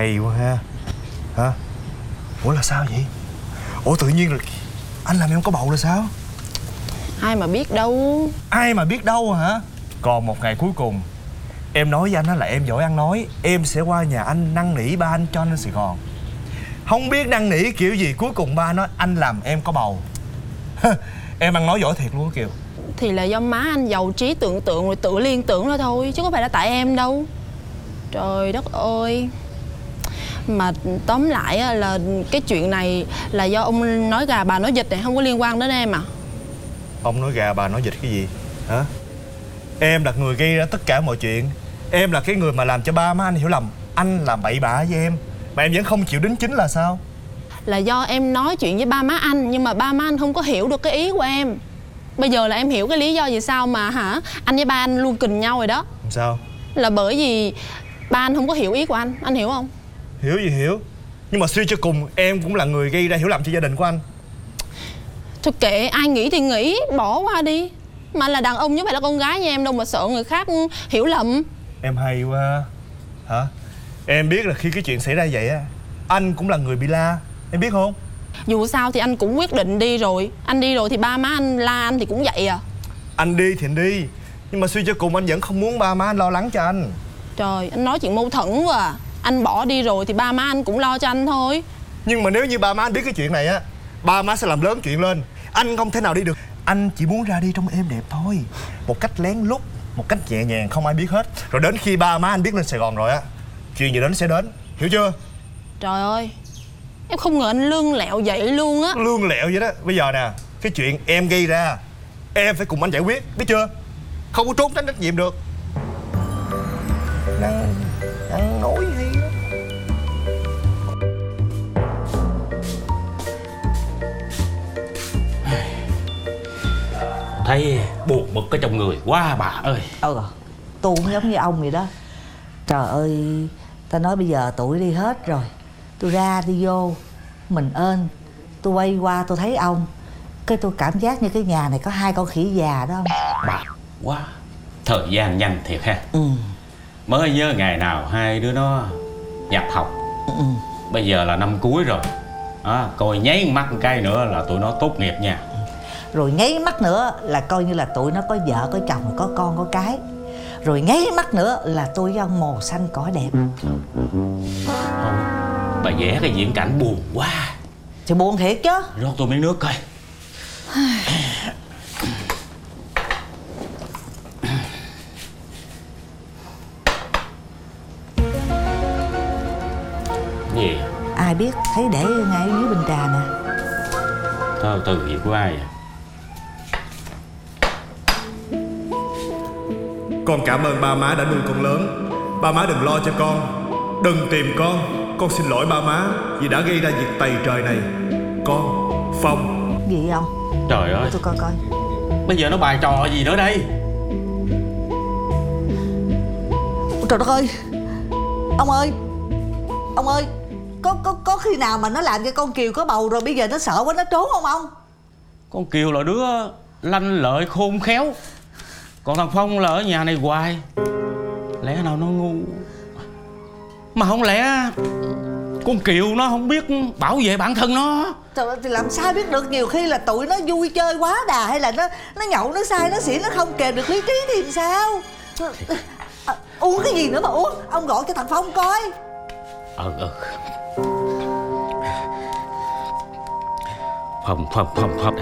Hay quá ha. Hả? Ủa là sao vậy? Ủa tự nhiên là anh làm em có bầu là sao? Ai mà biết đâu. Ai mà biết đâu hả? Còn một ngày cuối cùng. Em nói với anh là em giỏi ăn nói. Em sẽ qua nhà anh năn nỉ ba anh cho anh lên Sài Gòn. Không biết năn nỉ kiểu gì, cuối cùng ba nói anh làm em có bầu. Em ăn nói giỏi thiệt luôn á Kiều. Thì là do má anh giàu trí tưởng tượng rồi tự liên tưởng ra thôi, chứ có phải là tại em đâu. Trời đất ơi. Mà tóm lại là cái chuyện này là do ông nói gà bà nói vịt này, không có liên quan đến em à. Ông nói gà bà nói vịt cái gì hả? Em là người gây ra tất cả mọi chuyện. Em là cái người mà làm cho ba má anh hiểu lầm anh làm bậy bạ với em, mà em vẫn không chịu đính chính là sao? Là do em nói chuyện với ba má anh, nhưng mà ba má anh không có hiểu được cái ý của em. Bây giờ là em hiểu cái lý do vì sao mà anh với ba anh luôn kình nhau rồi đó. Sao? Là bởi vì ba anh không có hiểu ý của anh hiểu không? Hiểu gì hiểu. Nhưng mà suy cho cùng em cũng là người gây ra hiểu lầm cho gia đình của anh. Thôi kệ, ai nghĩ thì nghĩ, bỏ qua đi. Mà anh là đàn ông chứ phải là con gái như em đâu mà sợ người khác hiểu lầm. Em hay quá. Hả? Em biết là khi cái chuyện xảy ra vậy á, anh cũng là người bị la, em biết không? Dù sao thì anh cũng quyết định đi rồi. Anh đi rồi thì ba má anh la anh thì cũng vậy à. Anh đi thì anh đi, nhưng mà suy cho cùng anh vẫn không muốn ba má anh lo lắng cho anh. Trời, anh nói chuyện mâu thuẫn quá à. Anh bỏ đi rồi thì ba má anh cũng lo cho anh thôi. Nhưng mà nếu như ba má anh biết cái chuyện này á, ba má sẽ làm lớn chuyện lên. Anh không thể nào đi được. Anh chỉ muốn ra đi trong êm đẹp thôi, một cách lén lút, một cách nhẹ nhàng, không ai biết hết. Rồi đến khi ba má anh biết lên Sài Gòn rồi á, chuyện gì đến sẽ đến, hiểu chưa? Trời ơi, em không ngờ anh lương lẹo vậy luôn á. Lương lẹo vậy đó. Bây giờ nè, cái chuyện em gây ra em phải cùng anh giải quyết, biết chưa? Không có trốn tránh trách nhiệm được. Ăn nói hay đó. Thấy buồn bực ở trong người quá bà ơi. Tôi cũng giống như ông vậy đó. Trời ơi, ta nói bây giờ tuổi đi hết rồi, tôi ra đi vô mình ơn, tôi quay qua tôi thấy ông, cái tôi cảm giác như cái nhà này có hai con khỉ già đó ông. Bà quá. Thời gian nhanh thiệt ha. Mới nhớ ngày nào hai đứa nó nhập học. Bây giờ là năm cuối rồi. Coi nháy mắt một cái nữa là tụi nó tốt nghiệp nha. Rồi nháy mắt nữa là coi như là tụi nó có vợ có chồng có con có cái. Rồi nháy mắt nữa là tôi với ông màu xanh cỏ đẹp. Bà vẽ cái viễn cảnh buồn quá. Chứ buồn thiệt chứ. Rót tôi miếng nước coi. Gì? Ai biết, thấy để ngay dưới bình trà nè. Thôi từ gì của ai vậy? Con cảm ơn ba má đã nuôi con lớn. Ba má đừng lo cho con, đừng tìm con xin lỗi ba má vì đã gây ra việc tày trời này. Con, Phong. Gì vậy ông? Trời ơi, tôi coi. bây giờ nó bài trò gì nữa đây? Trời đất ơi. Ông ơi, có khi nào mà nó làm cho con Kiều có bầu rồi bây giờ nó sợ quá nó trốn không ông? Con Kiều là đứa lanh lợi khôn khéo, còn thằng Phong là ở nhà này hoài. Lẽ nào nó ngu? Mà không lẽ con Kiều nó không biết bảo vệ bản thân nó? Trời ơi, thì làm sao biết được, nhiều khi là tụi nó vui chơi quá đà, hay là nó nhậu nó say nó xỉn, nó không kềm được lý trí thì làm sao? Uống cái gì nữa mà uống? Ông gọi cho thằng Phong coi. Phong